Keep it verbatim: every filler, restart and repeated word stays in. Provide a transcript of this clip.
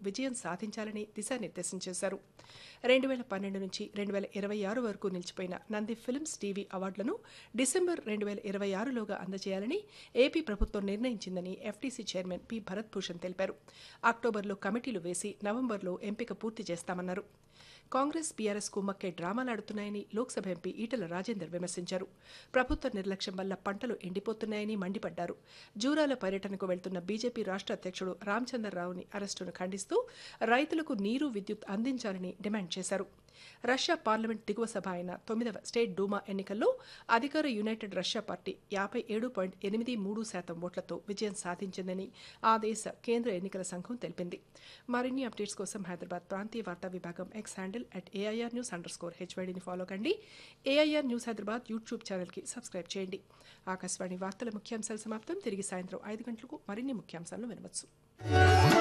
విజయం సాధించాలని దిశానిర్దేశం చేశారు. రెండు వేల పన్నెండు నుంచి రెండు వేల ఇరవై ఆరు వరకు నిలిచిపోయిన నంది ఫిల్మ్స్ టీవీ అవార్డులను డిసెంబర్ రెండు వేల ఇరవై ఆరులోగా అందజేయాలని ఏపీ ప్రభుత్వం నిర్ణయించిందని FTC chairman P Bharat Bhushan తెలిపారు. అక్టోబర్లో కమిటీలు వేసి నవంబర్లో ఎంపిక పూర్తి చేస్తామన్నారు. కాంగ్రెస్ బీఆర్ఎస్ కుమ్మక్కే డ్రామాలాడుతున్నాయని లోక్సభ ఎంపీ ఈటెల రాజేందర్ విమర్శించారు. ప్రభుత్వ నిర్లక్ష్యం వల్ల పంటలు ఎండిపోతున్నాయని మండిపడ్డారు. జూరాల పర్యటనకు వెళ్తున్న బీజేపీ రాష్ట్ర అధ్యక్షుడు రామచంద్రరావుని అరెస్టును ఖండిస్తూ రైతులకు నీరు, విద్యుత్ అందించాలని డిమాండ్ చేశారు. రష్యా పార్లమెంట్ దిగువ సభ అయిన తొమ్మిదవ స్టేట్ డూమా ఎన్నికల్లో అధికార యునైటెడ్ రష్యా పార్టీ యాభై ఏడు పాయింట్ ఎనిమిది మూడు శాతం ఓట్లతో విజయం సాధించిందని ఆ దేశ కేంద్ర ఎన్నికల సంఘం తెలిపింది. మరిన్ని అప్డేట్స్ కోసం హైదరాబాద్ ప్రాంతీయ వార్తా విభాగం X handle at AIR news under score హెచ్వైడీని follow కండి. ఏఐఆర్ న్యూస్ హైదరాబాద్ యూట్యూబ్ ఛానల్కి సబ్స్క్రైబ్ చేయండి. ఆకాశవాణి వార్తల ముఖ్యాంశాలు సమాప్తం. తిరిగి సాయంత్రం ఐదు గంటలకు మరిన్ని ముఖ్యాంశాలను వినవచ్చు.